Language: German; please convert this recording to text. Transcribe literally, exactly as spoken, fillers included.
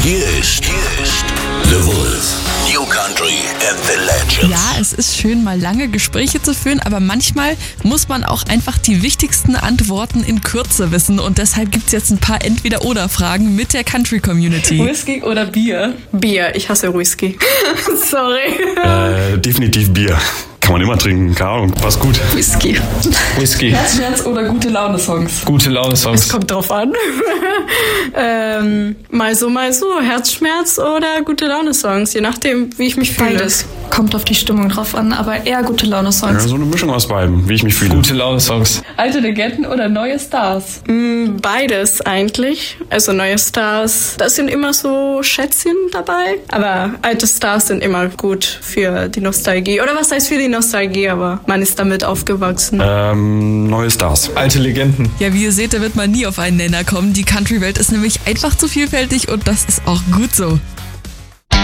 Hier ist, hier ist The Wolf. New Country and the Legends. Ja, es ist schön, mal lange Gespräche zu führen, aber manchmal muss man auch einfach die wichtigsten Antworten in Kürze wissen. Und deshalb gibt's jetzt ein paar Entweder-Oder-Fragen mit der Country-Community. Whisky oder Bier? Bier, ich hasse Whisky. Sorry. Äh, definitiv Bier. Kann man immer trinken, keine Ahnung, passt gut. Whisky. Whisky. Herzschmerz oder gute Laune-Songs? Gute Laune-Songs. Es kommt drauf an. ähm, mal so, mal so. Herzschmerz oder gute Laune-Songs. Je nachdem, wie ich mich fühle. Beides. Kommt auf die Stimmung drauf an, aber eher gute Laune-Songs. Ja, so eine Mischung aus beiden, wie ich mich fühle. Gute Laune-Songs. Alte Legenden oder neue Stars? Mm, Beides eigentlich. Also neue Stars, da sind immer so Schätzchen dabei. Aber alte Stars sind immer gut für die Nostalgie. Oder was heißt für die Nostalgie, aber man ist damit aufgewachsen. Ähm, neue Stars. Alte Legenden. Ja, wie ihr seht, da wird man nie auf einen Nenner kommen. Die Country-Welt ist nämlich einfach zu vielfältig und das ist auch gut so.